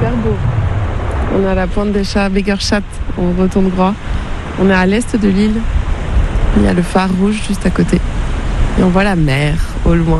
super beau. On est à la pointe des chats Begerschat, en breton de Groix. On est à l'est de l'île. Il y a le phare rouge juste à côté. Et on voit la mer au loin.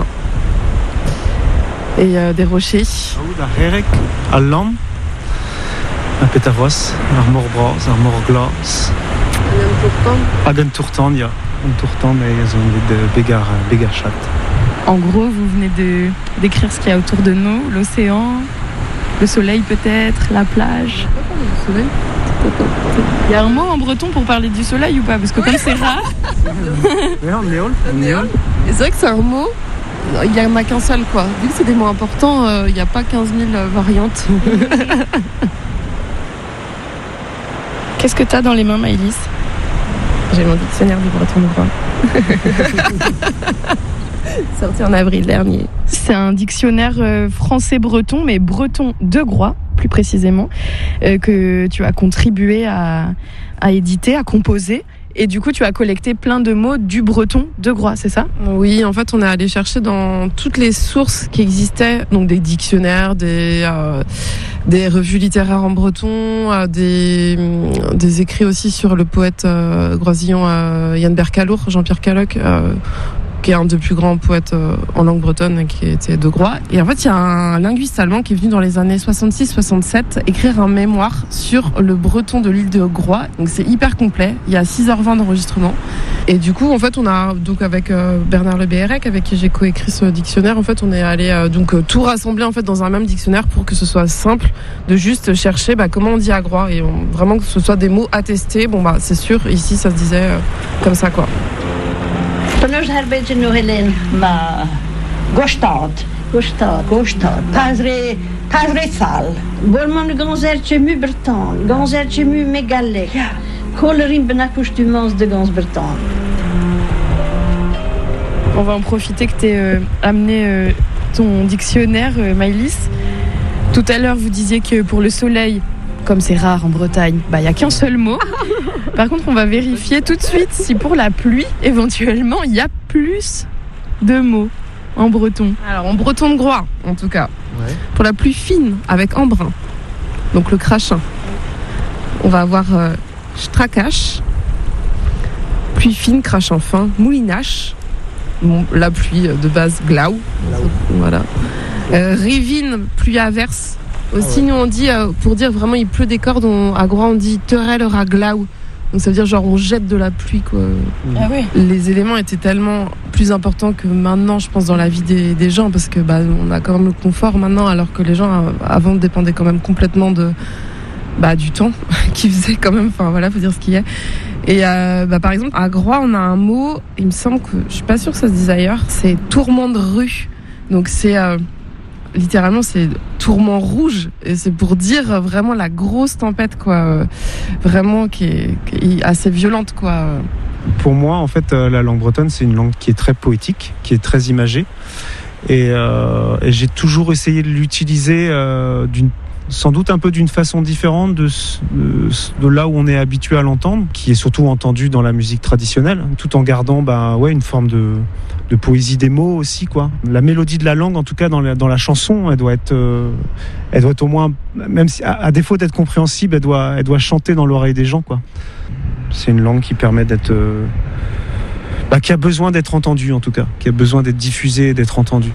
Et des rochers. Daar Herk, à Lam, à Petavos, naar Morbras, naar Morglas. Agen Tourtan, ja. Een Tourtan, mais ils ont de Begerschat. En gros, vous venez de décrire ce qu'il y a autour de nous, l'océan, le soleil peut-être, la plage. Le soleil. Il y a un mot en breton pour parler du soleil ou pas? Parce que comme c'est rare. Oui, on néol. Et c'est vrai que c'est un mot, il n'y en a qu'un seul quoi. Vu que c'est des mots importants, il n'y a pas 15 000 variantes. Qu'est-ce que t'as dans les mains, Maëlys? J'ai mon dictionnaire du breton de Groix. Sorti en avril dernier. C'est un dictionnaire français-breton, mais breton de Groix, plus précisément, que tu as contribué à éditer, à composer. Et du coup, tu as collecté plein de mots du breton de Groix, c'est ça? Oui, en fait, on est allé chercher dans toutes les sources qui existaient, donc des dictionnaires, des revues littéraires en breton, des écrits aussi sur le poète groisillon Yann Bercalour, Jean-Pierre Caloc, qui est un des plus grands poètes en langue bretonne, qui était de Groix. Et en fait, il y a un linguiste allemand qui est venu dans les années 66-67 écrire un mémoire sur le breton de l'île de Groix. Donc c'est hyper complet. Il y a 6h20 d'enregistrement. Et du coup, en fait, on a donc avec Bernard Le Béhérec, avec qui j'ai coécrit ce dictionnaire, en fait, on est allé tout rassembler en fait dans un même dictionnaire pour que ce soit simple de juste chercher comment on dit à Groix et vraiment que ce soit des mots attestés. C'est sûr, ici ça se disait comme ça quoi. Nos herbetje nog Hélène, ma gostad, pasre sal. Bolman ganzertje mu Breton, ganzertje mu mégalek. Kolerim benakoustoumans de gans Breton. On va en profiter que tu aies amené ton dictionnaire, Maëlys. Tout à l'heure, vous disiez que pour le soleil, comme c'est rare en Bretagne, il n'y a qu'un seul mot. Par contre, on va vérifier tout de suite si pour la pluie, éventuellement, il y a plus de mots en breton. Alors, en breton de Groix, en tout cas. Ouais. Pour la pluie fine, avec embrun, donc le crachin, on va avoir strakash, pluie fine, crachin fin, moulinage, la pluie de base glau. Voilà. Rivine, pluie averse. Aussi, nous on dit, pour dire vraiment il pleut des cordes, à Groix on dit terel raglau. Donc ça veut dire genre on jette de la pluie quoi. Ah oui. Les éléments étaient tellement plus importants que maintenant je pense dans la vie des gens parce que on a quand même le confort maintenant alors que les gens avant dépendaient quand même complètement du temps qu'ils faisaient quand même, faut dire ce qu'il y a. Et par exemple à Groix on a un mot, il me semble que je suis pas sûre que ça se dise ailleurs, c'est tourment de rue. Donc c'est littéralement c'est tourment rouge et c'est pour dire vraiment la grosse tempête quoi, vraiment qui est assez violente quoi. Pour moi en fait la langue bretonne c'est une langue qui est très poétique, qui est très imagée et j'ai toujours essayé de l'utiliser sans doute un peu d'une façon différente de là où on est habitué à l'entendre, qui est surtout entendu dans la musique traditionnelle, tout en gardant une forme de poésie des mots aussi quoi. La mélodie de la langue en tout cas dans la chanson elle doit être au moins, même si à défaut d'être compréhensible, elle doit chanter dans l'oreille des gens quoi. C'est une langue qui permet d'être qui a besoin d'être entendue en tout cas, qui a besoin d'être diffusée et d'être entendue.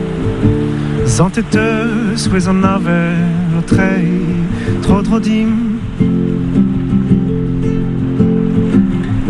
Zanteteus, wees an naver, o trei, trodim,